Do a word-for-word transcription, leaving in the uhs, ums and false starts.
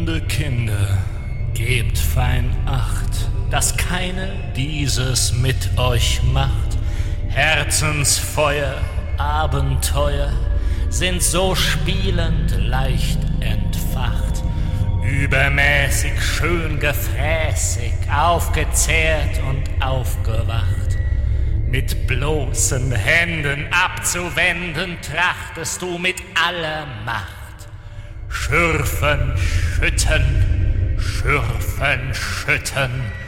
Liebe Kinder, gebt fein Acht, dass keine dieses mit euch macht. Herzensfeuer, Abenteuer sind so spielend leicht entfacht. Übermäßig schön gefräßig, aufgezehrt und aufgewacht. Mit bloßen Händen abzuwenden trachtest du mit aller Macht. Schürfen, schütten, schürfen, schütten,